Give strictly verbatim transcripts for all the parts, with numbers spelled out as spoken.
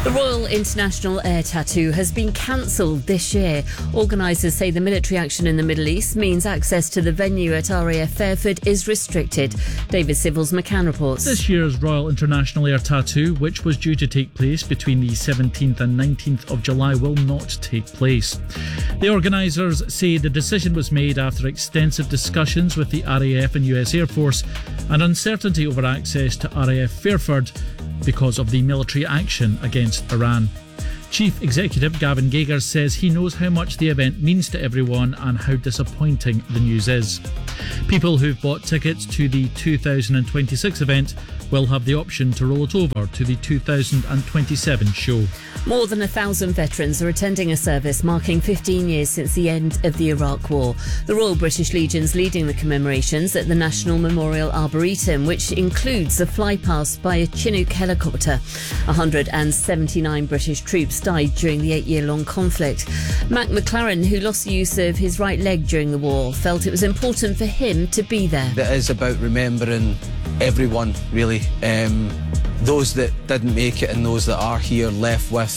The Royal International Air Tattoo has been cancelled this year. Organisers say the military action in the Middle East means access to the venue at R A F Fairford is restricted. David Civils, McCann reports. This year's Royal International Air Tattoo, which was due to take place between the seventeenth and nineteenth of July, will not take place. The organisers say the decision was made after extensive discussions with the R A F and U S Air Force and uncertainty over access to R A F Fairford because of the military action against Iran. Chief Executive Gavin Gager says he knows how much the event means to everyone and how disappointing the news is. People who've bought tickets to the two thousand twenty-six event will have the option to roll it over to the two thousand twenty-seven show. More than a thousand veterans are attending a service marking fifteen years since the end of the Iraq War. The Royal British Legion's leading the commemorations at the National Memorial Arboretum, which includes a flypast by a Chinook helicopter. one hundred seventy-nine British troops died during the eight-year-long conflict. Mac McLaren, who lost the use of his right leg during the war, felt it was important for him to be there. It is about remembering everyone, really. Um, those that didn't make it and those that are here left with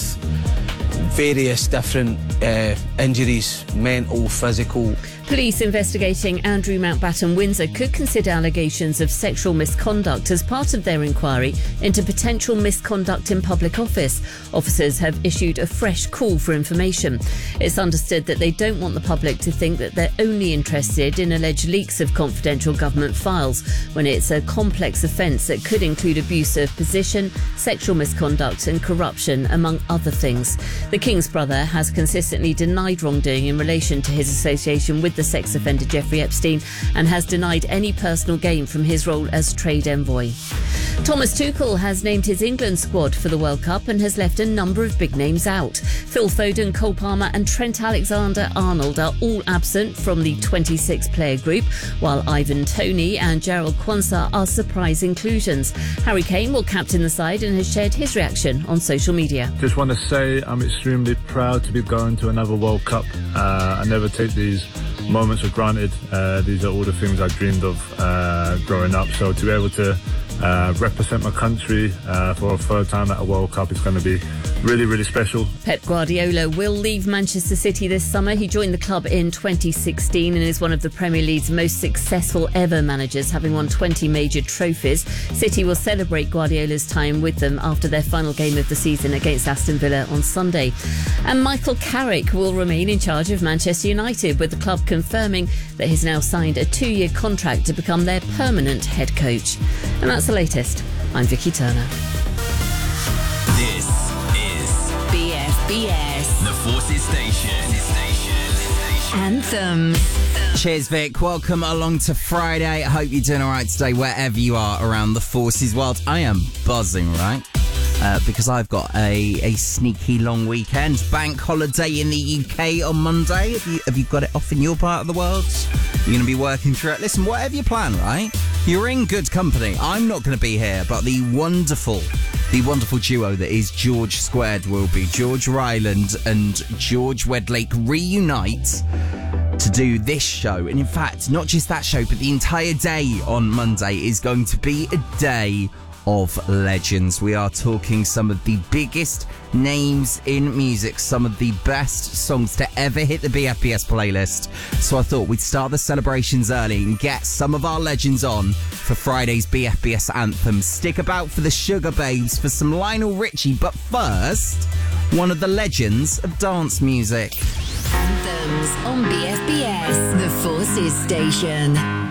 various different uh, injuries, mental, physical. Police investigating Andrew Mountbatten Windsor could consider allegations of sexual misconduct as part of their inquiry into potential misconduct in public office. Officers have issued a fresh call for information. It's understood that they don't want the public to think that they're only interested in alleged leaks of confidential government files, when it's a complex offence that could include abuse of position, sexual misconduct and corruption, among other things. The King's brother has consistently denied wrongdoing in relation to his association with the sex offender Jeffrey Epstein and has denied any personal gain from his role as trade envoy. Thomas Tuchel has named his England squad for the World Cup and has left a number of big names out. Phil Foden, Cole Palmer and Trent Alexander-Arnold are all absent from the twenty-six player group, while Ivan Toney and Gerald Quansah are surprise inclusions. Harry Kane will captain the side and has shared his reaction on social media. Just want to say I'm extremely proud to be going to another World Cup. Uh, I never take these moments for granted. Uh, these are all the things I dreamed of uh, growing up. So to be able to uh, represent my country uh, for a third time at a World Cup is going to be really, really special. Pep Guardiola will leave Manchester City this summer. He joined the club in twenty sixteen and is one of the Premier League's most successful ever managers, having won twenty major trophies. City will celebrate Guardiola's time with them after their final game of the season against Aston Villa on Sunday. And Michael Carrick will remain in charge of Manchester United, with the club confirming that he's now signed a two-year contract to become their permanent head coach. And that's the latest. I'm Vicky Turner. This is B F B S, the Forces Station. Anthems. Cheers, Vic. Welcome along to Friday. I hope you're doing all right today, wherever you are around the Forces world. I am buzzing, right? Uh, because I've got a, a sneaky long weekend. Bank holiday in the U K on Monday. Have you, have you got it off in your part of the world? You're going to be working through it. Listen, whatever your plan, right? You're in good company. I'm not going to be here, but the wonderful, the wonderful duo that is George Squared will be. George Ryland and George Wedlake reunite to do this show. And in fact, not just that show, but the entire day on Monday is going to be a day of legends. We are talking some of the biggest names in music, some of the best songs to ever hit the B F B S playlist. So I thought we'd start the celebrations early and get some of our legends on for Friday's B F B S Anthems. Stick about for the Sugar Babes, for some Lionel Richie, but first, one of the legends of dance music. Anthems on B F B S, the Forces Station.